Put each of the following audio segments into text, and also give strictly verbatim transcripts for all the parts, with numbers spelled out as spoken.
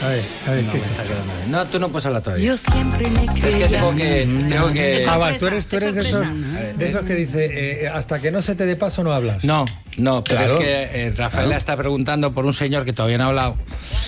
A ver, a ver, no, ¿qué es esto? No, tú no puedes hablar todavía. Yo siempre me Es que tengo que... Tengo que... Ah, vale, tú eres, tú eres de esos, de esos que dice, eh, hasta que no se te dé paso no hablas. No, no, pero Claro. es que eh, Rafaela Claro. está preguntando por un señor que todavía no ha hablado.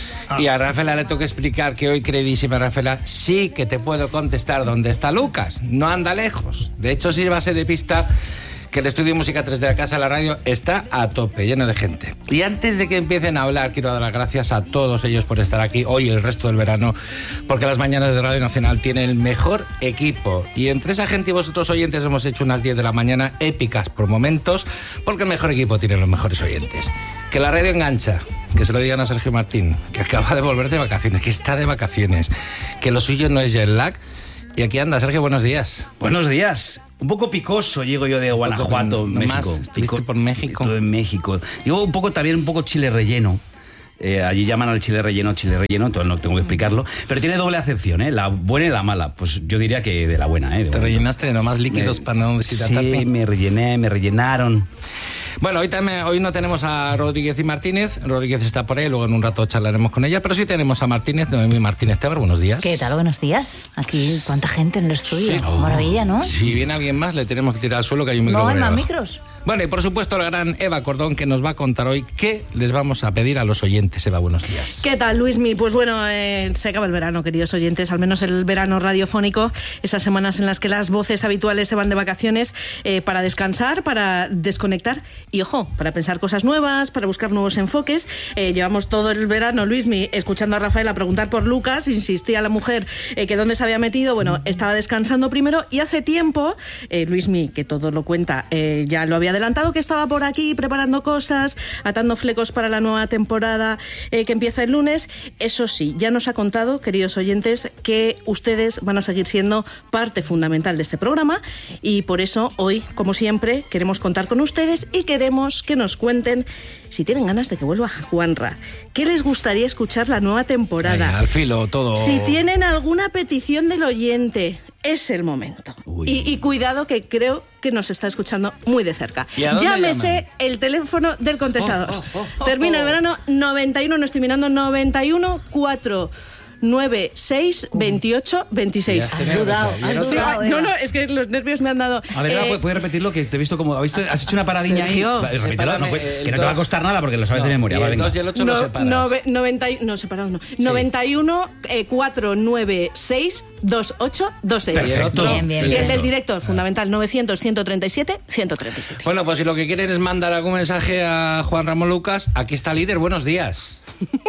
Y a Rafaela le tengo que explicar que hoy, queridísima Rafaela, sí que te puedo contestar dónde está Lucas. No anda lejos. De hecho, sí va a ser de pista que el estudio Música tres de la Casa de la Radio está a tope, lleno de gente. Y antes de que empiecen a hablar, quiero dar las gracias a todos ellos por estar aquí hoy y el resto del verano, porque las mañanas de Radio Nacional tienen el mejor equipo. Y entre esa gente y vosotros oyentes hemos hecho unas diez de la mañana épicas por momentos, porque el mejor equipo tiene los mejores oyentes. Que la radio engancha, que se lo digan a Sergio Martín, que acaba de volver de vacaciones, que está de vacaciones, que lo suyo no es jet lag. Y aquí anda, Sergio, buenos días. Buenos días. Un poco picoso llego yo de Guanajuato, Un poco, México. más, ¿estuviste por México? Estuve en México. Llego un poco también un poco chile relleno. Eh, allí llaman al chile relleno chile relleno, entonces no tengo que explicarlo. Pero tiene doble acepción, ¿eh? La buena y la mala. Pues yo diría que de la buena, ¿eh? De ¿Te buena. rellenaste de nomás líquidos Me- para no deshidratarte? Sí, me rellené, me rellenaron. Bueno, hoy, también, hoy no tenemos a Rodríguez y Martínez. Rodríguez está por ahí, luego en un rato charlaremos con ella. Pero sí tenemos a Martínez, Noemí Martínez Tebar. Buenos días. ¿Qué tal? Buenos días. Aquí, cuánta gente en el estudio. Sí. Maravilla, ¿no? Si viene alguien más, le tenemos que tirar al suelo, que hay un micro No por hay ahí más abajo. micros. Bueno, y por supuesto la gran Eva Cordón, que nos va a contar hoy qué les vamos a pedir a los oyentes. Eva, buenos días. ¿Qué tal, Luismi? Pues bueno, eh, se acaba el verano, queridos oyentes, al menos el verano radiofónico, esas semanas en las que las voces habituales se van de vacaciones eh, para descansar, para desconectar y, ojo, para pensar cosas nuevas, para buscar nuevos enfoques. Eh, llevamos todo el verano, Luismi, escuchando a Rafaela preguntar por Lucas, insistía la mujer eh, que dónde se había metido, bueno, estaba descansando primero y hace tiempo, eh, Luismi, que todo lo cuenta, eh, ya lo había adelantado, que estaba por aquí preparando cosas, atando flecos para la nueva temporada eh, que empieza el lunes. Eso sí, ya nos ha contado, queridos oyentes, que ustedes van a seguir siendo parte fundamental de este programa y por eso hoy, como siempre, queremos contar con ustedes y queremos que nos cuenten si tienen ganas de que vuelva Juanra. ¿Qué les gustaría escuchar la nueva temporada? Ahí, al filo, todo. Si tienen alguna petición del oyente, es el momento. Uy. Y, y cuidado, que creo que nos está escuchando muy de cerca. ¿Y a dónde Llámese llaman? el teléfono del contestador. Oh, oh, oh, Termina oh. el verano noventa y uno, no estoy mirando, noventa y uno cuatro nueve seis veintiocho veintiséis. Ya Has tenemos dudado, ahí. has No Sí, dudado, no, Eva. no, es que los nervios me han dado. A ver, Eh, Eva, ¿puedes repetirlo? Que te he visto como... ¿has, visto, has hecho una paradiña Sergio, ahí? Vale, repítelo, no, sepárame, puede- el que no te va a dos. costar nada porque lo sabes de memoria. Y Va, el venga. dos y el ocho no, lo separas. nove- noventa y- no, separados no. noventa y uno eh, cuatro nueve seis dos ocho dos seis. Perfecto. Bien, bien, Y el bien. del director, fundamental, novecientos ciento treinta y siete ciento treinta y siete. Bueno, pues si lo que quieren es mandar algún mensaje a Juan Ramón Lucas, aquí está líder. Buenos días.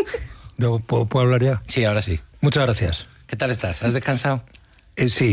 Yo, ¿puedo, puedo hablar ya? Sí, ahora sí. Muchas gracias. ¿Qué tal estás? ¿Has descansado? Eh, sí.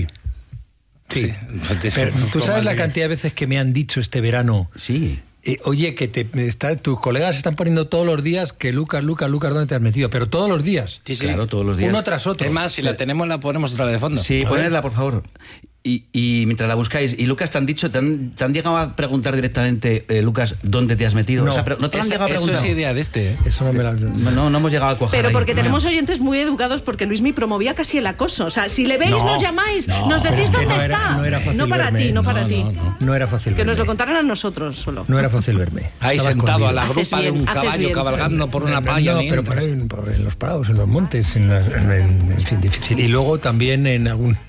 Sí. Sí. Pero, ¿tú sabes la cantidad de veces que me han dicho este verano? Sí. Eh, oye, que te, está, tus colegas están poniendo todos los días que Lucas, Lucas, Lucas, ¿dónde te has metido? Pero todos los días. Sí, sí. Claro, todos los días. Uno tras otro. Es más, si la tenemos, la ponemos otra vez de fondo. Sí, A ver. ponedla, por favor. Y, y mientras la buscáis, y Lucas, ¿te han dicho, te han, te han llegado a preguntar directamente, eh, Lucas, dónde te has metido? No. O sea, pero no te lo han Esa- llegado a eso preguntar. es idea de este. ¿eh? Eso no me lo... No, no, no hemos llegado a cuajar Pero ahí. porque No. tenemos oyentes muy educados, porque Luismi promovía casi el acoso. O sea, si le veis, No, nos llamáis, no, nos decís pero es que dónde no era- está. no era fácil para verme. ti, no para No, ti. no, no. No era fácil Que nos verme. lo contaran a nosotros solo. No era fácil verme. Ahí Estaba sentado a la escondido. Haces grupa de bien, un haces caballo bien. cabalgando por una playa. No, ni pero entras. por ahí, en, por- en los prados, en los montes, en, las- en- en- en fin, difícil. Y luego también en algún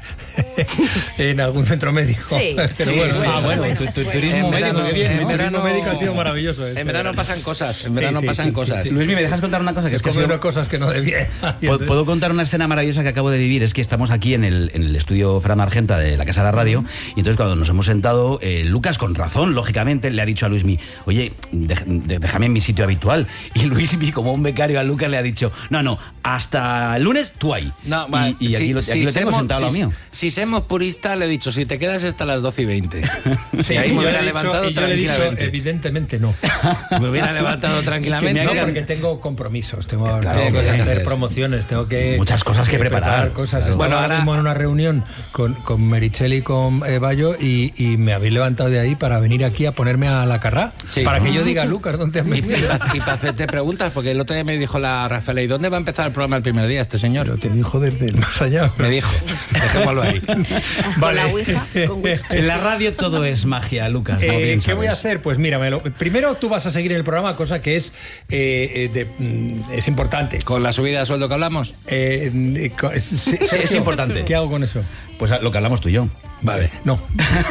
en algún centro médico. Sí. Pero Sí, bueno, sí. Ah, bueno, tu, tu turismo En médico, verano- qué bien. en ¿no? mi verano- turismo médico ha sido maravilloso. este En verano verano. pasan cosas. En Sí, verano sí, pasan sí, cosas. sí, sí. Luismi, ¿me dejas contar una cosa? Que Se es que ha come sido- unas cosas que no debía. Y ¿Puedo, entonces- puedo contar una escena maravillosa que acabo de vivir? Es que estamos aquí en el, en el estudio Fran Argenta de la Casa de la Radio y entonces cuando nos hemos sentado, eh, Lucas, con razón, lógicamente, le ha dicho a Luismi, oye, dej- de- déjame en mi sitio habitual. Y Luismi, como un becario a Lucas, le ha dicho, no, no, hasta el lunes tú ahí. No, y, vale, y aquí si- lo, si aquí lo tenemos semos- sentado al si- lado mío. Si somos puristas, le he dicho, si te quedas hasta las doce y veinte. Sí, y ahí y me yo hubiera le he dicho- levantado y yo le he dicho, tranquilamente. evidentemente no. Me hubiera levantado tranquilamente. No, porque tengo compromisos, tengo Claro, tengo que que hacer hacer. promociones, tengo que... Muchas cosas que preparar. cosas. Claro. Estaba Bueno, ahora ahora- mismo en una reunión con, con Meritxell y con eh, Bayo y, y me habéis levantado de ahí para venir aquí a ponerme a la carrá. Sí. Para que yo diga, Lucas, ¿dónde has Y, y, metido? pa- y para hacerte preguntas, porque el otro día me dijo la Rafaela, ¿y dónde va a empezar el programa el primer día este señor? Pero te dijo desde el más allá. Me dijo, dejémoslo ahí. Con la Ouija, con Ouija. En la radio todo es magia, Lucas. como Eh, bien ¿Qué voy a sabes. hacer? Pues mira, me lo- primero tú vas a seguir en el programa, cosa que es, eh, eh, de- mm, es importante. Con la subida de sueldo que hablamos. Eh, eh, co- eh, Se- es Sergio, importante. ¿Qué hago con eso? Pues lo que hablamos tú y yo. Vale, no.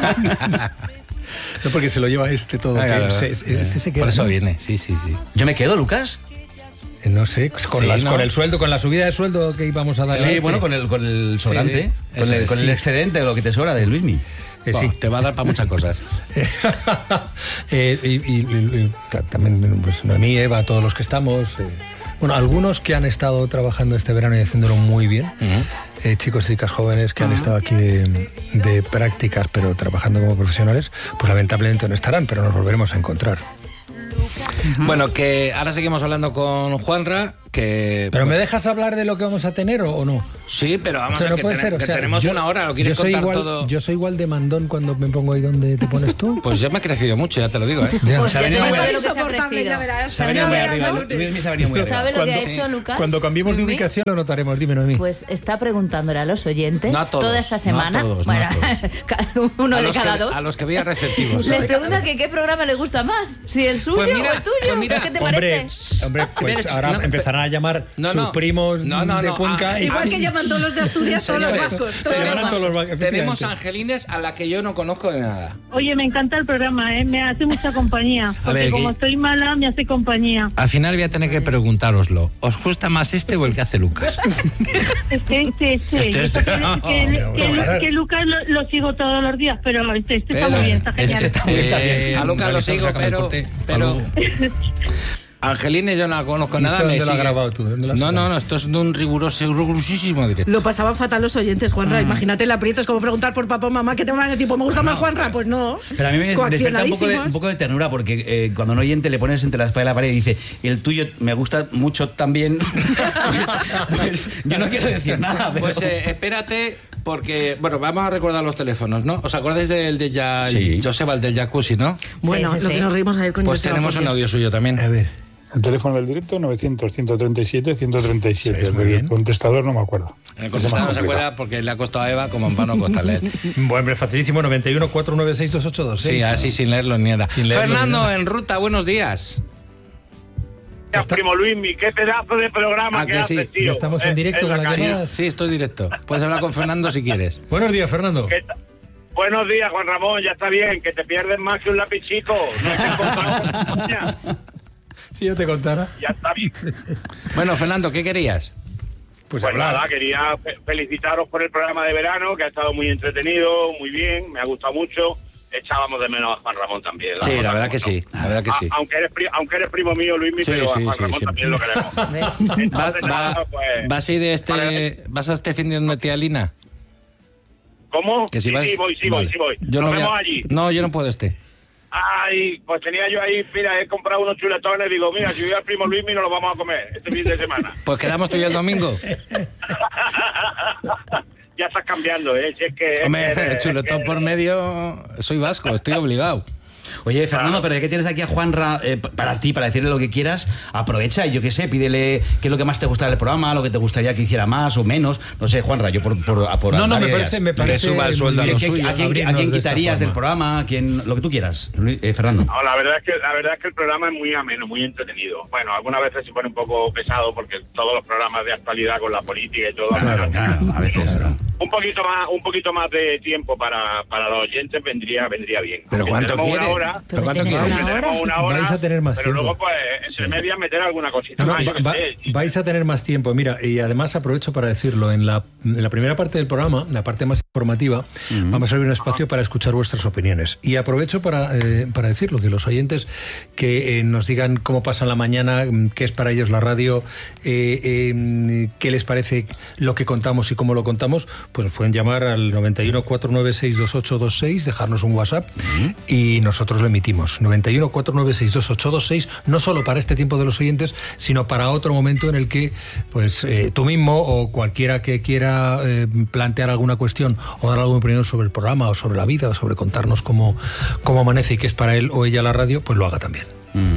No, porque se lo lleva este todo. Ah, que claro, se- eh, este se queda, Por eso ¿no? viene, sí, sí, sí. ¿Yo me quedo, Lucas? Eh, No sé, con, Sí, las- ¿no? con el sueldo, con la subida de sueldo que íbamos a dar. a Sí, este. bueno, con el, con el sobrante, sí. con, Eso el, es, con el sí. excedente de lo que te sobra de Luismi. Eh, Bueno, sí. te va a dar para muchas cosas. Eh, y, y- y- y ta- también pues, Noemí, Eva, todos los que estamos. eh, bueno, algunos que han estado trabajando este verano y haciéndolo muy bien. eh, chicos y chicas jóvenes que han estado aquí de, de prácticas, pero trabajando como profesionales, pues lamentablemente no estarán, pero nos volveremos a encontrar. Bueno, que ahora seguimos hablando con Juanra, que... ¿Pero me dejas hablar de lo que vamos a tener o, o no? Sí, pero vamos O sea, a no ver, que, puede ten- ser. O que sea, tenemos yo- una hora, ¿lo quieres yo soy contar igual, todo? Yo soy igual de mandón cuando me pongo ahí donde te pones tú. Pues yo me he crecido mucho, ya te lo digo, ¿eh? Ya. Pues Se ha ya te venido digo muy de arriba. lo que se ha Insoportable, crecido. ya verás. Se ha venido muy arriba. Sabe Luismi se ha venido muy arriba. ¿Sabe lo que ha Cuando- hecho Lucas? Cuando cambiemos de Luismi? ubicación lo notaremos. Dime, Noemí. Pues está preguntándole a los oyentes No a todos, toda esta no a semana. todos, no a bueno, cada- uno A de los cada que- dos. A los que veía receptivos. Les pregunta que qué programa le gusta más, si el suyo Pues mira, o el tuyo. pues mira, ¿Qué te Hombre, parece? hombre, pues Mira, ahora no, empezarán a llamar no, sus no. primos No, no, de no, Cuenca. ah, y- Igual que llaman todos los de Asturias, todos los Señores, vascos. Te todos los llamarán vascos. todos los vascos, Tenemos efectivamente. angelines a la que yo no conozco de nada. Oye, me encanta el programa, ¿eh? Me hace mucha compañía. Porque ver, como ¿qué? estoy mala, me hace compañía. Al final voy a tener que preguntároslo. ¿Os gusta más este o el que hace Lucas? Este, este, este. Este, Yo este. creo que, que, No, que- no, no. que Lucas lo, lo sigo todos los días, pero este, este está muy bien, está genial. este está muy bien. Eh, A Lucas lo vale, sigo, sácame el pero... corte. pero Angelines yo no la conozco ¿Y nada. esto me dónde lo has sigue. grabado tú? ¿Dónde lo has No, no, grabado? no, esto es de un riguroso, rigurosísimo directo. Lo pasaban fatal los oyentes, Juanra. Imagínate el aprieto, es como preguntar por papá o mamá, ¿qué te van a decir? Pues me gusta más Juanra. Pues no. Pero a mí me despierta un poco, de, Coaccionadísimos. un poco de ternura porque eh, cuando un oyente le pones entre la espalda y la pared y dice, y el tuyo me gusta mucho también, pues, pues yo no quiero decir nada. Pero... Pues eh, espérate, porque, bueno, vamos a recordar los teléfonos, ¿no? ¿Os acordáis del de ya, Sí. Joseba, el del jacuzzi, no? Bueno, Sí, sí, lo sí. que nos reímos ayer con Pues Joseba, tenemos por un Dios. audio suyo también. A ver. El teléfono del directo novecientos, ciento treinta y siete, ciento treinta y siete. Sí, es El muy del bien. contestador no me acuerdo. En el Ese contestador más no se complicado. acuerda porque le ha costado a Eva como en vano costarle. Bueno, hombre, facilísimo, noventa y uno, cuatrocientos noventa y seis, veintiocho veintiséis. Sí, así sin leerlo ni nada. Sin leerlo ni Fernando, nada. en ruta, buenos días. Ya, primo Luismi, qué pedazo de programa ¿A que que sí? haces, tío. Ya estamos en Eh, directo en con la las calle. llamadas. Sí, estoy directo. Puedes hablar con Fernando si quieres. Buenos días, Fernando. ¿Qué ta- Buenos días, Juan Ramón, ya está bien, que te pierdes más que un lápiz chico. No hay que contar con coña. Si yo te contara, Ya está bien. Bueno, Fernando, ¿qué querías? pues, Pues hablar. nada, quería fe- felicitaros por el programa de verano, que ha estado muy entretenido, muy bien, me ha gustado mucho. Echábamos de menos a Juan Ramón también. Sí, la Juan verdad que Ramón, sí, la verdad que A- sí. Aunque eres, pri- aunque eres primo mío, Luismi, Sí, pero a sí, Juan sí, Ramón siempre. también lo queremos. ¿Ves? ¿Va, Entonces, va- nada, pues- vas a ir de Vale. este... ¿Vas a este fin de donde tía Lina? ¿Cómo? Que si sí, vas... sí, voy, sí, voy, Vale. sí, voy. Yo Nos no voy a- vemos allí. No, yo no puedo este. Ay, pues tenía yo ahí, mira, he comprado unos chuletones, digo, mira, si voy al primo Luismi nos lo vamos a comer este fin de semana. Pues quedamos tú y yo el domingo. Ya estás cambiando, ¿eh? Si es que... es Hombre, que- el chuletón es que- por medio... Soy vasco, estoy obligado. Oye, Fernando, pero ya que tienes aquí a Juanra eh, p- para ti, para decirle lo que quieras, aprovecha y yo qué sé, pídele qué es lo que más te gusta del programa, lo que te gustaría que hiciera más o menos. No sé, Juanra, yo por, por, por No, no, dar me ideas. parece, me Que parece suba el sueldo a muy lo bien. ¿Qué- suyo, ¿A quién, a abrirnos quién de esta quitarías del forma. programa? ¿A quién, lo que tú quieras, Luis- eh, Fernando. No, la verdad es que la verdad es que el programa es muy ameno, muy entretenido. Bueno, algunas veces se pone un poco pesado porque todos los programas de actualidad con la política y todo. Claro, claro, a veces. Un poquito más, un poquito más de tiempo para, para los oyentes vendría, vendría bien. ¿Pero Aunque cuánto tenemos quiere? una hora, ¿Pero cuánto ¿Pero quiere? tenés una tenemos una hora, Vais a tener más pero tiempo. luego pues entre Sí. medias meter alguna cosita No, más. yo va- qué va- sé. vais a tener más tiempo. Mira, y además aprovecho para decirlo, en la, en la primera parte del programa, la parte más informativa, vamos a abrir un espacio para escuchar vuestras opiniones. Y aprovecho para, eh, para decirlo, que los oyentes que eh, nos digan cómo pasan la mañana, mm, qué es para ellos la radio, eh, eh, qué les parece lo que contamos y cómo lo contamos, pues nos pueden llamar al noventa y uno, cuatrocientos noventa y seis, veintiocho veintiséis, dejarnos un WhatsApp y nosotros lo emitimos. noventa y uno, cuatrocientos noventa y seis, veintiocho veintiséis, no solo para este tiempo de los oyentes, sino para otro momento en el que pues eh, tú mismo o cualquiera que quiera eh, plantear alguna cuestión o dar alguna opinión sobre el programa o sobre la vida o sobre contarnos cómo, cómo amanece y qué es para él o ella la radio, pues lo haga también. Ujú.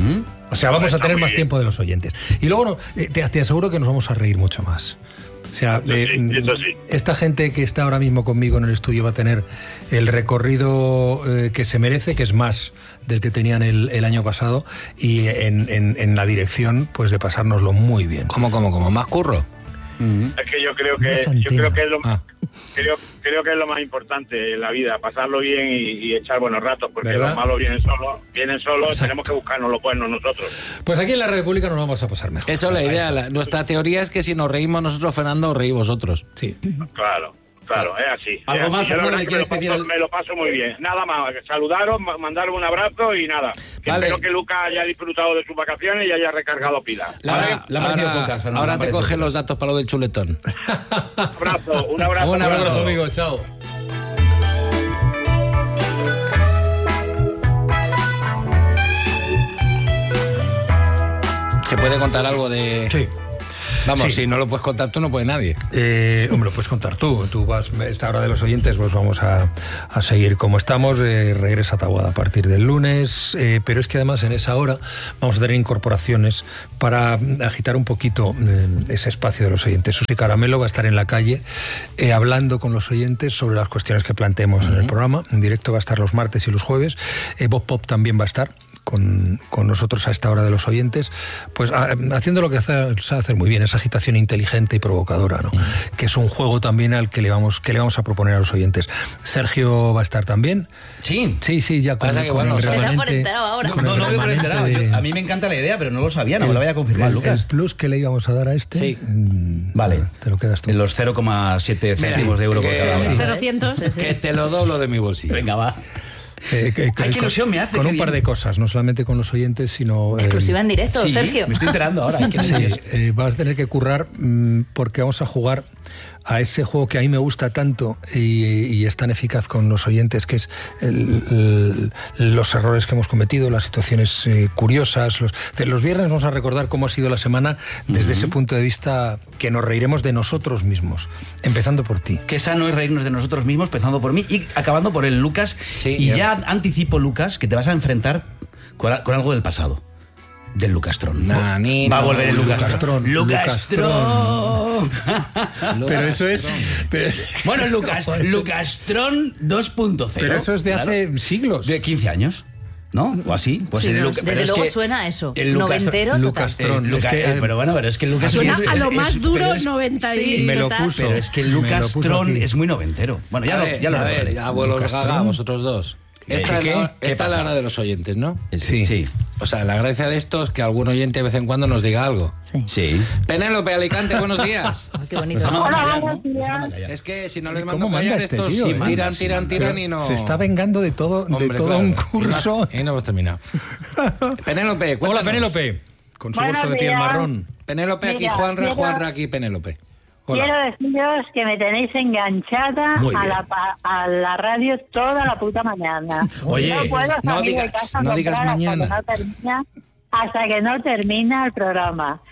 O sea, vamos Está a tener muy más bien. tiempo de los oyentes. Y luego no, eh, te, te aseguro que nos vamos a reír mucho más. O sea, Eso eh, sí, eso sí. esta gente que está ahora mismo conmigo en el estudio va a tener el recorrido eh, que se merece, que es más del que tenían el, el año pasado, y en, en, en la dirección, pues de pasárnoslo muy bien. ¿Cómo, cómo, cómo? ¿Más curro? Es que yo creo No es que yo antena. creo que es lo Ah. creo, creo que es lo más importante en la vida, pasarlo bien y, y echar buenos ratos, porque ¿Verdad? los malos vienen solos, vienen solos, Exacto. tenemos que buscarnos los buenos nosotros. Pues aquí en la República nos vamos a pasar mejor. Eso es la Ahí idea. está. La- nuestra teoría es que si nos reímos nosotros, Fernando, os reí vosotros. Sí. Claro, claro, es así. es ¿Algo así. más, Yo la Fernando, verdad le que me, lo quieres paso, pedir al- me lo paso muy bien. Nada más, saludaros, ma- mandaros un abrazo y nada. Que Vale. Espero que Lucas haya disfrutado de sus vacaciones y haya recargado pilas. La- ¿Vale? la- ha parecido ahora, pocas, Fernando, ahora me ha te parecido cogen pocas. los datos para lo del chuletón. Un abrazo, un abrazo. Un Un abrazo. abrazo, amigo. Chao. ¿Se puede contar algo de...? Sí. Vamos, Sí. si no lo puedes contar tú, no puede nadie. Eh, hombre, lo puedes contar tú. Tú vas, esta hora de los oyentes, pues vamos a, a seguir como estamos. Eh, regresa Taboada a partir del lunes. Eh, pero es que además en esa hora vamos a tener incorporaciones para agitar un poquito eh, ese espacio de los oyentes. Susi Caramelo va a estar en la calle eh, hablando con los oyentes sobre las cuestiones que planteemos en el programa. En directo va a estar los martes y los jueves. Eh, Bob Pop también va a estar con, con nosotros a esta hora de los oyentes, pues a, haciendo lo que hace, sabe hacer muy bien, esa agitación inteligente y provocadora, ¿no? Uh-huh. Que es un juego también al que le vamos que le vamos a proponer a los oyentes. Sergio va a estar también. Sí. Sí, sí, ya con, Pasa que, con bueno, el se da por remanente. enterado ahora. No, con el no, no me he remanente enterado. de- Yo- a mí me encanta la idea, pero no lo sabía, no me lo voy a confirmar, el, Lucas. el plus que le íbamos a dar a este, Sí. mm, Vale. te lo quedas tú. En los cero coma siete céntimos de euro por que- cada hora. sí. Cero cientos. Sí, sí. Que te lo doblo de mi bolsillo. Venga, va. Eh, que- Ay, que- qué con- ilusión me hace, Con qué un par bien. de cosas, no solamente con los oyentes, sino... eh, Exclusiva en directo, Sí, Sergio. me estoy enterando ahora. ¿Qué Sí, nervios? eh, vas a tener que currar mm, porque vamos a jugar a ese juego que a mí me gusta tanto y, y es tan eficaz con los oyentes, que es el- el- los errores que hemos cometido, las situaciones eh, curiosas. Los, los viernes vamos a recordar cómo ha sido la semana desde uh-huh. ese punto de vista que nos reiremos de nosotros mismos, empezando por ti. Qué sano es reírnos de nosotros mismos, empezando por mí y acabando por el Lucas. Sí, y ya. ya anticipo, Lucas, que te vas a enfrentar con, con algo del pasado. Del Lucastron. Nah, ni Va a no. volver el Lucastron. Lucastron. Lucastron. Pero eso es... pero- Bueno, Lucas, Lucastron dos punto cero. Pero eso es de claro. hace siglos. De quince años. ¿No? O así. Pues Sí, el no, Luca- desde pero es luego que suena a eso. el Lucastron- Noventero total. Lucastron. Eh, Luca- Es que, eh, pero bueno, pero es que el Lucas Suena es- a lo es- más es- duro pero es- noventa y... Sí, me lo total. puso. Pero es que el me lo puso Lucastron aquí. es muy noventero. Bueno, ya A lo, ver, ya lo a ver, revisaré. abuelos Lucastron. gaga, vosotros dos. Esta, ¿Qué? es la, ¿Qué esta es la pasa? hora de los oyentes, ¿no? Sí. Sí. O sea, la gracia de esto es que algún oyente de vez en cuando nos diga algo. Sí. Sí. Penélope Alicante, buenos días. Ay, qué bonito. Nos ha mandado Hola, callar, buenos ¿no? Nos ha días. mandado callar. Es que si no les ¿Cómo mando manda callar, este estos tío, sí, eh? tiran, Manda, sí, tiran, manda. tiran y no... Se está vengando de todo, de Hombre, todo claro. un curso. Y no hemos terminado. Penélope, cuéntanos. Hola, Penélope. Con su Buenos bolso de piel días. marrón. Penélope aquí, Mira, Juanra, mira. Juanra aquí, Penélope. Hola. Quiero deciros que me tenéis enganchada Muy a bien. la, pa- a la radio toda la puta mañana. Oye, no puedo no salir de digas- casa a no digas comprar mañana. Hasta que, no termina, hasta que no termina el programa.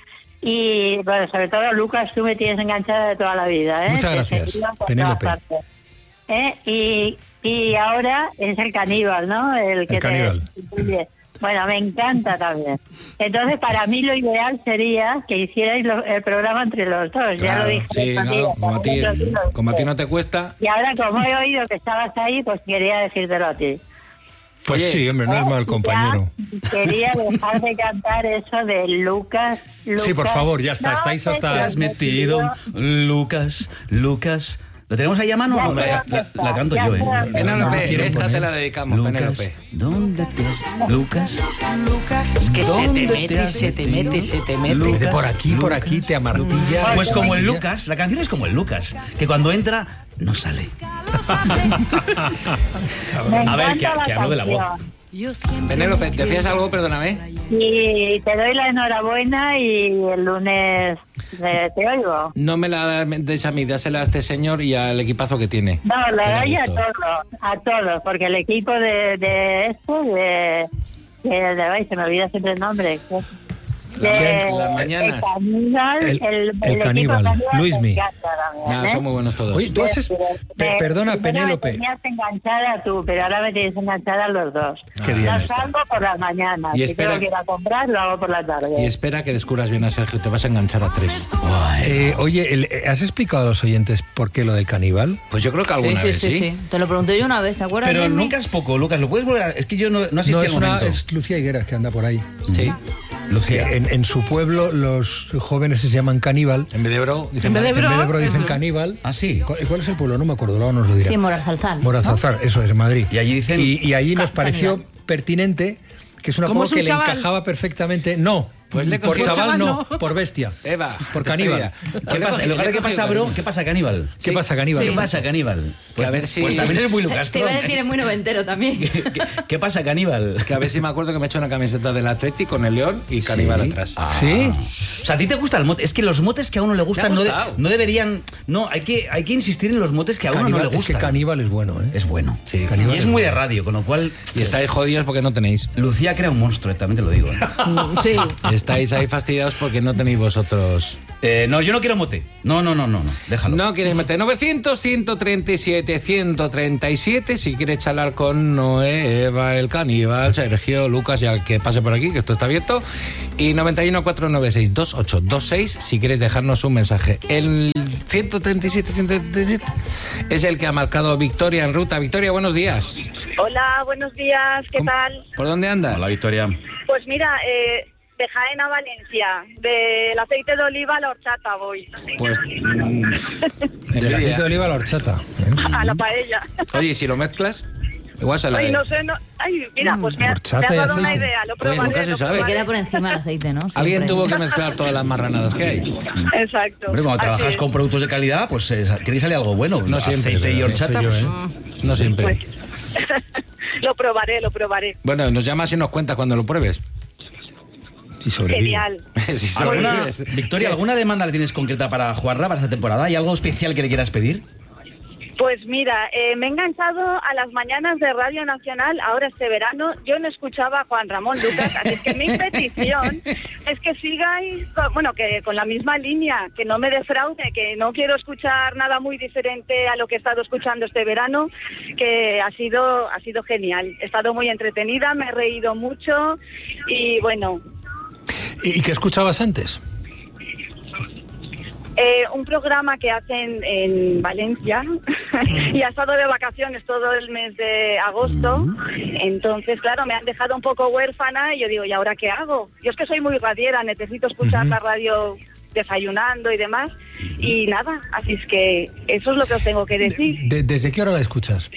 Y bueno, sobre todo, Lucas, tú me tienes enganchada de toda la vida. ¿eh? Muchas Te he gracias, seguido por Penélope. todas partes. ¿Eh? Y, y ahora es el caníbal, ¿no? El que El caníbal. te incluye. Bueno, me encanta también. Entonces, para mí lo ideal sería que hicierais lo- el programa entre los dos. ya Claro, lo dije. sí, el otro claro, día, como a ti, el otro día lo como a ti dije. no te cuesta. Y ahora, como he oído que estabas ahí, pues quería decírtelo a ti. Pues Oye, sí, hombre, no es mal Y compañero. ya quería dejar de cantar eso de Lucas. Lucas. Sí, por favor, ya está, estáis te hasta- Te has metido, Lucas, Lucas. ¿Lo tenemos ahí a mano? Ya Hombre, sé la, dónde la- está, la canto ya yo, sé ¿eh? dónde está. Penélope, No, quiero esta poner. te la dedicamos, Lucas, Penélope. ¿dónde te has... Lucas, Es que se te ¿dónde mete, has se te metido? mete, se te mete. Lucas, De por aquí, por Lucas, aquí, te amartilla. Pues como el Amartilla. Lucas, la canción es como el Lucas, que cuando entra no sale. Me A ver, encanta que- la que hablo de la voz. canción. Penélope, ¿decías algo? Perdóname. Y te doy la enhorabuena y el lunes eh, te oigo. No me la des a mí, dásela a este señor y al equipazo que tiene. No, le Que da doy a gusto. todos, a todos, porque el equipo de, de esto, de, de, de- ay, se me olvida siempre el nombre. De, las mañanas. El caníbal, El- el, el equipo caníbal, me Luismi. encanta también, No, ¿eh? son muy buenos todos. Oye, tú haces... pe- Me- perdona, primero Penélope. Me tenías enganchada tú, pero ahora me tienes enganchada los dos. Qué bien No está. salgo por las mañanas. Y Si espera- tengo que ir a comprar, lo hago por la tarde. Y espera que descubras bien a Sergio, te vas a enganchar a tres. Eh, oye, el- ¿has explicado a los oyentes por qué lo del caníbal? Pues yo creo que Sí, alguna sí, vez sí, sí. sí. Te lo pregunté yo una vez, ¿te acuerdas? Pero Luismi? nunca es poco, Lucas. ¿Lo puedes volver a...? Es que yo no, no asistí No, al es, una, momento. es Lucía Higueras que anda por ahí. Sí. Lucía. En, en su pueblo los jóvenes se llaman caníbal. En vez de bro, dicen En vez de En vez de bro dicen Eso. caníbal. Ah, sí. ¿Cuál, cuál es el pueblo? No me acuerdo, luego nos lo dirá. Sí, Morazalzal. Morazalzar, eso es, en Madrid. Y allí dicen Y, y allí ca- nos pareció caníbal. pertinente, que es una ¿Cómo apodo es un que le chaval? encajaba perfectamente. No, Pues le por cogió- chaval, chaval no, no. por bestia. Eva, Por despedida. caníbal. ¿Qué pasa? En lugar de qué pasa, bro, ¿qué pasa, caníbal? ¿Qué pasa, caníbal? ¿Qué pasa, caníbal? Que a ver si- Pues también es muy Lucas. Te iba a decir, es muy noventero también. ¿Qué, qué- qué pasa, caníbal? Que a ver si me acuerdo que me he hecho una camiseta del Atleti con el león y caníbal Sí. atrás. Ah. ¿Sí? O sea, ¿a ti te gusta el mote? Es que los motes que a uno le gustan no, de- gustado. no deberían... No, hay que, hay que insistir en los motes que a uno Caníbal, no le es que gustan. caníbal es bueno, ¿eh? Es bueno. Sí, caníbal Y es es muy de bueno. radio, con lo cual... Y estáis jodidos porque no tenéis. Lucía crea un monstruo, también te lo digo. ¿eh? Sí. Estáis ahí fastidiados porque no tenéis vosotros. Eh, no, yo no quiero mote. No, no, no, no, no. Déjalo. No quieres meter novecientos, ciento treinta y siete, ciento treinta y siete. Si quieres charlar con Noé, Eva, el caníbal, Sergio, Lucas, ya que pase por aquí, que esto está abierto. Y noventa y uno, cuatrocientos noventa y seis, veintiocho veintiséis, si quieres dejarnos un mensaje. El ciento treinta y siete, ciento treinta y siete es el que ha marcado Victoria en ruta. Victoria, buenos días. Hola, buenos días, ¿qué ¿Cómo- tal? ¿Por dónde andas? Hola, Victoria. Pues mira, eh, de Jaén a Valencia, del aceite de oliva a la horchata voy, Pues. mm, Del envidia. aceite de oliva a la horchata. ¿eh? a la paella. Oye, ¿y si lo mezclas? Igual se la Ay, no sé, no, ay, mira, pues me has, me horchata has y dado una aceite. idea, lo Oye, probaré. nunca se lo sabe. Se probaré. queda por encima el aceite, ¿no? Alguien Siempre. tuvo que mezclar todas las marranadas que hay. Exacto. Hombre, cuando Así trabajas es. con productos de calidad, pues eh, tiene que salir algo bueno. No siempre, Aceite y pero horchata, soy yo, pues... ¿eh? No siempre. Pues, lo probaré, lo probaré. Bueno, nos llamas y nos cuentas cuando lo pruebes. Y sobrevive. Genial. Si ¿Alguna, sobrevives. Victoria, ¿alguna demanda le tienes concreta para Juanra para esta temporada? ¿Hay algo especial que le quieras pedir? Pues mira, eh, me he enganchado a las mañanas de Radio Nacional ahora este verano. Yo no escuchaba a Juan Ramón Lucas, así es que mi petición es que sigáis, con, bueno, que con la misma línea, que no me defraude, que no quiero escuchar nada muy diferente a lo que he estado escuchando este verano, que ha sido, ha sido genial. He estado muy entretenida, me he reído mucho y bueno, ¿Y qué escuchabas antes? Eh, un programa que hacen en Valencia y ha estado de vacaciones todo el mes de agosto. Entonces, claro, me han dejado un poco huérfana y yo digo, ¿y ahora qué hago? Yo es que soy muy radiera, necesito escuchar la radio desayunando y demás. Y nada, así es que eso es lo que os tengo que decir. De- ¿Desde qué hora la escuchas?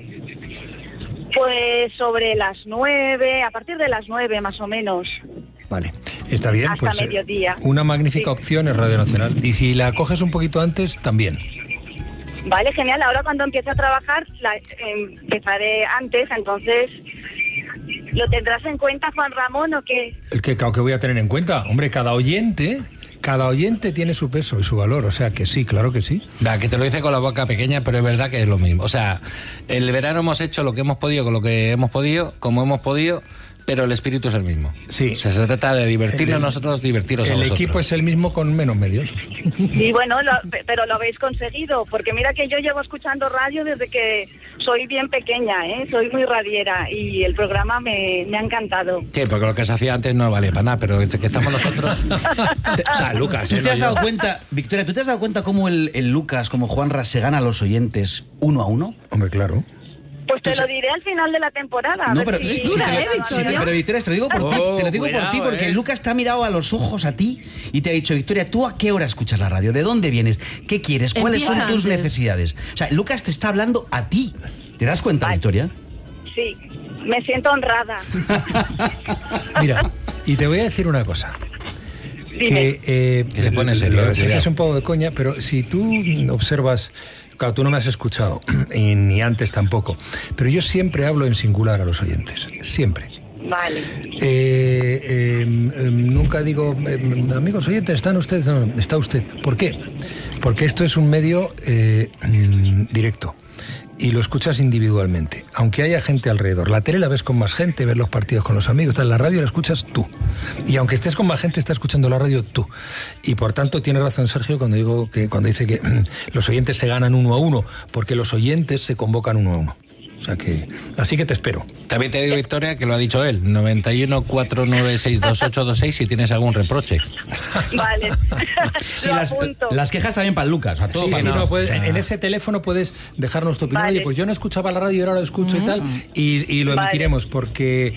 Pues sobre las nueve, a partir de las nueve más o menos. Vale, está bien. Hasta pues, eh, mediodía. Una magnífica Sí. opción es Radio Nacional. Y si la coges un poquito antes, también. Vale, genial. Ahora cuando empiece a trabajar, la, eh, empezaré antes, entonces... ¿Lo tendrás en cuenta, Juan Ramón, o qué? El que, claro que voy a tener en cuenta. Hombre, cada oyente, cada oyente tiene su peso y su valor. O sea que sí, claro que sí. Da, que te lo dice con la boca pequeña, pero es verdad que es lo mismo. O sea, el verano hemos hecho lo que hemos podido con lo que hemos podido, como hemos podido, pero el espíritu es el mismo. Sí. O sea, se trata de divertirnos El- nosotros, divertiros a El vosotros. equipo es el mismo con menos medios. Y bueno, lo- pe- pero lo habéis conseguido, porque mira que yo llevo escuchando radio desde que soy bien pequeña, ¿eh? Soy muy radiera y el programa me, me ha encantado. Sí, porque lo que se hacía antes no valía para nada, pero desde que estamos nosotros... O sea, Lucas, ¿Tú eh, te no has yo. dado cuenta, Victoria, ¿tú te has dado cuenta cómo el, el Lucas, como Juanra, se gana a los oyentes uno a uno? Hombre, claro. Pues te Tú lo sa- diré al final de la temporada. a No, ver pero si- si dura, te lo- ¿eh, si te- Victoria? pero Victoria, te lo digo por ti, Oh, te lo digo por cuidado, ti porque eh. Lucas te ha mirado a los ojos a ti y te ha dicho, Victoria, ¿tú a qué hora escuchas la radio? ¿De dónde vienes? ¿Qué quieres? ¿Cuáles Empieza son tus antes. necesidades? O sea, Lucas te está hablando a ti. ¿Te das cuenta, Vale. Victoria? Sí, me siento honrada. Mira, y te voy a decir una cosa. Dime. Que, eh, Que se pone lo- serio, lo de eh, Sergio cuidado. es un poco de coña, pero si tú observas, claro, tú no me has escuchado, y ni antes tampoco, pero yo siempre hablo en singular a los oyentes, siempre. Vale. Eh, eh, eh, nunca digo, eh, amigos oyentes, ¿están ustedes? No, está usted. ¿Por qué? Porque esto es un medio eh, mm, directo. y lo escuchas individualmente, aunque haya gente alrededor. La tele la ves con más gente, ves los partidos con los amigos, tal. La radio la escuchas tú. Y aunque estés con más gente, está escuchando la radio tú. Y por tanto tiene razón Sergio cuando digo que cuando dice que los oyentes se ganan uno a uno, porque los oyentes se convocan uno a uno. O sea que, así que te espero. También te digo, Victoria, que lo ha dicho él, noventa y uno, cuatro nueve seis, dos ocho dos seis, si tienes algún reproche. Vale. Sí, Lo las, apunto. las quejas también para el Lucas. O sea, todo Sí, para sí, el no, Lucas. puedes- O sea, en ese teléfono puedes dejarnos tu opinión. Vale. Oye, pues yo no escuchaba la radio y ahora lo escucho y tal, y, y lo Vale. emitiremos porque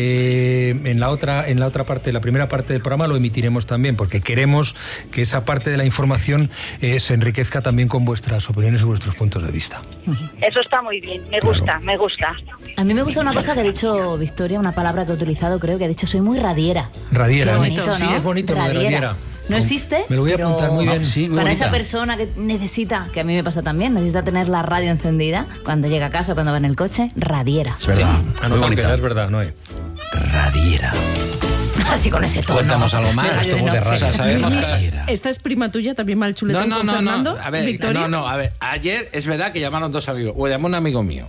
eh, en la otra en la otra parte, la primera parte del programa lo emitiremos también, porque queremos que esa parte de la información eh, se enriquezca también con vuestras opiniones y vuestros puntos de vista. Eso está muy bien, me gusta, me gusta. A mí me gusta una cosa que ha dicho Victoria, una palabra que ha utilizado, creo que ha dicho, soy muy radiera. Radiera, Qué ¿eh? bonito, ¿no? Sí, es bonito lo de radiera. No existe. Me lo voy a pero apuntar muy bien. Sí, muy para bonita. esa persona que necesita, que a mí me pasa también, necesita tener la radio encendida cuando llega a casa, cuando va en el coche, radiera. Es verdad. Muy Anotado que bonita. es verdad, no hay. Radiera. Así con ese tono. Cuéntanos algo De más. radio de Esto de noche. O sea, sabemos que... Radiera. Esta es prima tuya, también mal No, chuletón no, con no, Fernando. no. A ver, Victoria. no, no, a ver. Ayer es verdad que llamaron dos amigos. O llamó un amigo mío.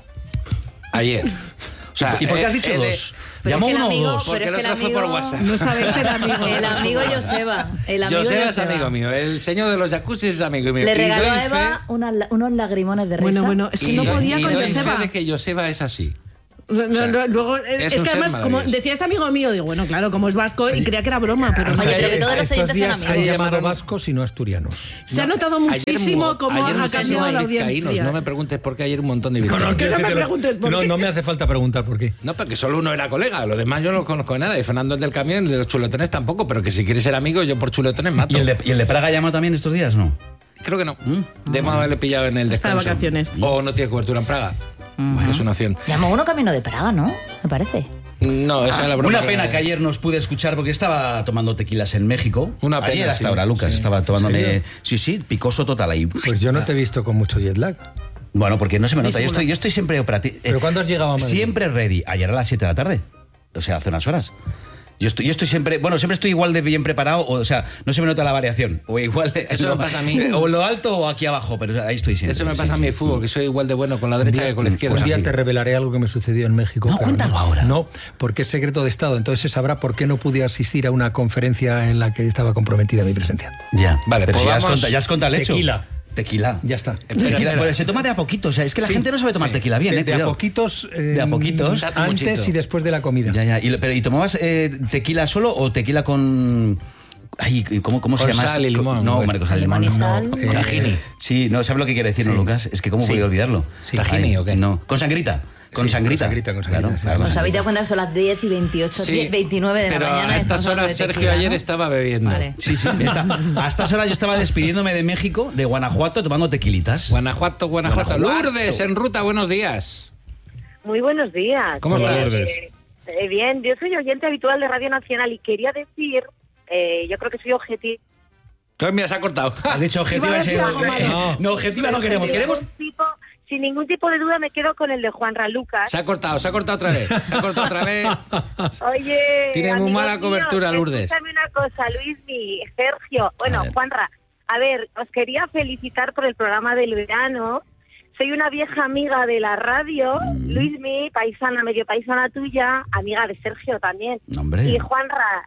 Ayer. O sea, ¿Y por qué has él- dicho él- dos? Pero ¿Llamó es que el uno amigo- o dos? pero Porque es el que el otro fue por amigo- WhatsApp. No sabes ser amigo. El amigo Joseba. El amigo Joseba es Joseba. amigo mío. El señor de los jacuzzi es amigo mío. Le Y regaló doy a Eva fe- unas la- unos lagrimones de risa. Bueno, bueno, es que y no doy- podía y con doy fe Joseba. de que Joseba es así. No, no, sea, no, luego, es es, un que ser además, como maravilloso. decía, es amigo mío, digo, bueno, claro, como es vasco, y creía que era broma, pero no. Oye, pero que Estos todos los oyentes días son han amigos. llamado Llamaron- vascos y no asturianos. Se ha notado Ayer muchísimo hubo- cómo ayer ha muchísimo cambiado la hay vizcaínos. audiencia. No me preguntes por qué ayer un montón de no, vizcaínos. que no me preguntes por no, qué. no me hace falta preguntar por qué. No, porque solo uno era colega, los demás yo no conozco nada. Y Fernando es del camión, de los chuletones tampoco, pero que si quieres ser amigo, yo por chuletones mato. ¿Y el, de, ¿Y el de Praga llamó también estos días, no? Creo que no. Debemos haberle pillado en el Está de descanso. vacaciones. O no tiene cobertura en Praga, que es una opción. Llamó uno camino de Praga, ¿no? Me parece. No, esa es la broma. Una pena que ayer no os pude escuchar porque estaba tomando tequilas en México. Una pena, Ayer hasta sí. ahora, Lucas, Sí. estaba tomándome... serio? Sí, sí, picoso total ahí. Pues yo no te he visto con mucho jet lag. Bueno, porque no se me nota. Yo estoy, yo estoy siempre operativo. ¿Pero cuándo has llegado a Madrid? Siempre ready. Ayer a las siete de la tarde. O sea, hace unas horas. Yo estoy, yo estoy siempre, bueno, siempre estoy igual de bien preparado, o, o sea, no se me nota la variación. O igual Eso lo- me pasa a mí. O lo alto o aquí abajo, pero ahí estoy siempre. Eso me sí, pasa a sí. mí de fútbol, que soy igual de bueno con la derecha que con la izquierda. Un día así. te revelaré algo que me sucedió en México. No, cuéntalo ahora. No, porque es secreto de Estado. Entonces se sabrá por qué no pude asistir a una conferencia en la que estaba comprometida mi presencia. Ya, Vale, pero pues si ya has vamos- contado, ya has contado el hecho. Tequila. Tequila. Ya está. Tequila, pues se toma de a poquito, o sea, es que la Sí, gente no sabe tomar sí. tequila bien, de, eh, de a cuidado. poquitos. eh, De a poquitos. Hace Antes muchito. y después de la comida. Ya, ya. ¿Y, lo- pero, ¿y tomabas eh, tequila solo o tequila con... Ay, ¿cómo, cómo se Con llama sal esto? y limón, No, pues. Marcos, sal y Limón limón. y sal. No, eh, Tahini. Sí, no, ¿sabes lo que quiere decir, no, Sí. Lucas? Es que cómo Sí. podía olvidarlo. Sí. ¿Tahini o qué? No, con sangrita. Con Sí, sangrita. con sangrita, con sangrita, Claro, sí. claro, con ¿Os habéis sangrita. dado cuenta que son las diez y veintiocho, Sí, diez, veintinueve de pero la mañana? a estas estamos hablando horas de Sergio tequila, ayer ¿no? estaba bebiendo. Vale. Sí, sí. Está- a estas horas yo estaba despidiéndome de México, de Guanajuato, tomando tequilitas. Guanajuato, Guanajuato. Guanajuato. Lourdes, en ruta, buenos días. Muy buenos días. ¿Cómo Hola, estás? Lourdes. Eh, eh, bien, yo soy oyente habitual de Radio Nacional y quería decir, eh, yo creo que soy objetivo. Pues mira, se ha cortado. Has dicho objetiva. Iba a decir ese- algo malo. no, no, objetiva no queremos. Sin Queremos... ningún tipo- sin ningún tipo de duda me quedo con el de Juanra Lucas. Se ha cortado, se ha cortado otra vez. Se ha cortado otra vez. Oye, Tiene muy amigos mala míos, cobertura, Lourdes. Escúchame una cosa, Luismi, Sergio, A bueno, ver. Juanra, a ver, os quería felicitar por el programa del verano. Soy una vieja amiga de la radio, Mm. Luismi, paisana, medio paisana tuya, amiga de Sergio también. Hombre. Y Juanra,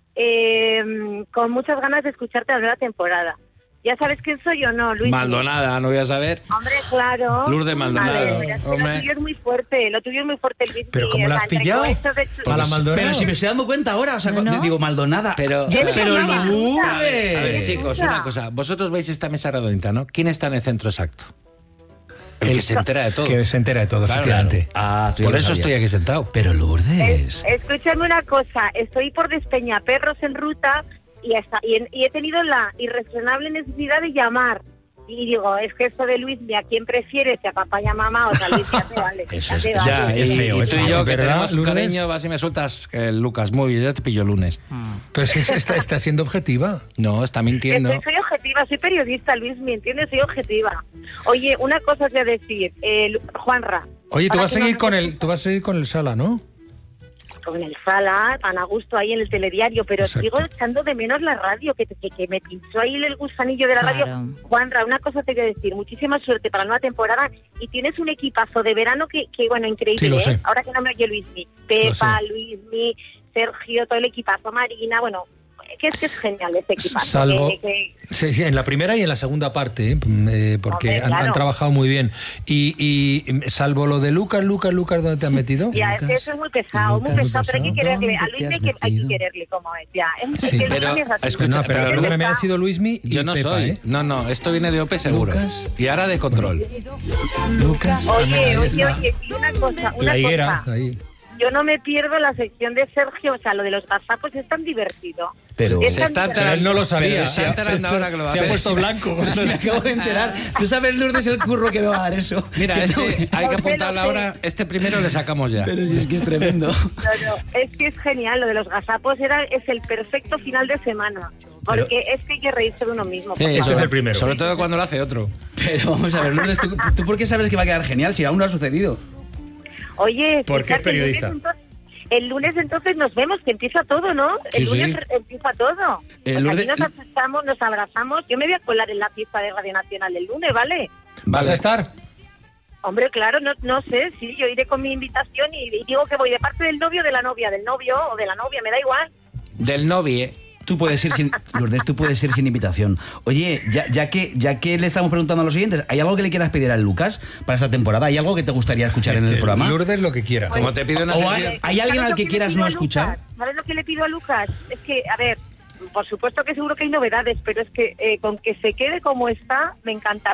eh, con muchas ganas de escucharte la nueva temporada. ¿Ya sabes quién soy o no, Luis? Maldonada, no voy a saber. Hombre, claro. Lourdes Maldonado, A ver, pero es que hombre. Lo tuyo es muy fuerte, lo tuyo es muy fuerte, Luis. Pero ¿cómo la has pillado? A la Maldonado. Pero si me estoy dando cuenta ahora, o sea, No, no. digo Maldonada. Pero- pero, Yo me sonaba. Lourdes. A ver, Eh, chicos, escucha. una cosa. Vosotros veis esta mesa redondita, ¿no? ¿Quién está en el centro exacto? El que se entera de todo. Que se entera de todo, Claro, efectivamente. Ah, tú ya Por lo eso sabías. estoy aquí sentado. Pero Es- Lourdes. escúchame una cosa, estoy por Despeñaperros en ruta y, hasta, y, en- y he tenido la irrazonable necesidad de llamar. Y digo, es que esto de Luis, ¿a quién prefieres? ¿Si a papá y a mamá o a Luis? Ya te vale. Eso ya es- te eso vale. Ya, es y, feo, y es tú y feo. yo, que ¿Verdad, tenemos un Lourdes? cariño, vas y me sueltas, eh, Lucas, muy bien, ya te pillo lunes. Pero si es- está, está siendo objetiva. No, está mintiendo. Soy, soy objetiva, soy periodista, Luis, ¿me entiendes? Soy objetiva. Oye, una cosa os voy a decir, eh, Lu- Juanra. Oye, tú para vas a que seguir nos- con el, tú vas a seguir con el Sala, ¿no? con el Sala, tan a gusto ahí en el telediario, pero Exacto. sigo echando de menos la radio, que, que, que me pinchó ahí el gusanillo de la Claro. radio. Juanra, una cosa te quiero decir, muchísima suerte para la nueva temporada y tienes un equipazo de verano que, que bueno, increíble, Sí, lo ¿eh? sé. Ahora que no me oye Luismi, Pepa, Luismi, Sergio, todo el equipazo, Marina, bueno, que es que es genial ese equipazo. Salvo que- que- sí, sí, en la primera y en la segunda parte, ¿eh? Eh, porque Hombre, han, claro. han trabajado muy bien. Y, y salvo lo de Lucas, Lucas, Lucas, ¿dónde te has metido? Ya, es que eso es muy pesado, muy Lucas, pesado, pero hay que quererle. A ¿dónde Luis te hay has que, hay que metido? quererle como es, ya. Es, Sí. es que Pero, Luis es así. escucha, No, pero pero perdóname, Lucas- ha sido Luismi y Yo no Pepa, soy. ¿eh? No, no, esto viene de O P E seguro. Lucas. Y ahora de control. Lucas. Oye, oye, oye, y una cosa, una La higuera, cosa. ahí. Yo no me pierdo la sección de Sergio, o sea, lo de los gazapos es tan divertido. Pero- Es Se tan está divertido. Pero él no lo sabía. Pero se está enterando ahora que lo va a Se ha hacer. puesto blanco. Pero si me acabo de enterar. Tú sabes, Lourdes, el curro que me va a dar eso. Mira, Que este, no- hay que Lo sé, apuntarla lo sé. ahora. Este primero le sacamos ya. Pero si es que es tremendo. No, no, es que es genial, lo de los gazapos era, es el perfecto final de semana. Porque es que hay que reírse de uno mismo. Sí, por Ese favor. es el primero. Sobre todo cuando lo hace otro. Pero vamos a ver, Lourdes, ¿tú, ¿tú por qué sabes que va a quedar genial si aún no ha sucedido? Oye, Porque fíjate, es periodista. El lunes, entonces, el lunes entonces nos vemos, que empieza todo, ¿no? El Sí, lunes sí. empieza todo. El Pues lunes- aquí nos asustamos, nos abrazamos. Yo me voy a colar en la fiesta de Radio Nacional el lunes, ¿vale? ¿Vas Vale. a estar? Hombre, claro, no, no sé, sí, yo iré con mi invitación y, y digo que voy de parte del novio, de la novia, del novio o de la novia, me da igual. Del novie. Tú puedes ir sin, Lourdes, tú puedes ir sin invitación. Oye, ya, ya que ya que le estamos preguntando a los siguientes, ¿hay algo que le quieras pedir al Lucas para esta temporada? ¿Hay algo que te gustaría escuchar en el programa? Lourdes lo que quiera. Como te pido una O sección- hay- ¿hay alguien ¿Sabes al lo que le quieras pido no a escuchar? Lucas? ¿Sabes lo que le pido a Lucas? Es que, a ver, por supuesto que seguro que hay novedades, pero es que eh, con que se quede como está, me encanta.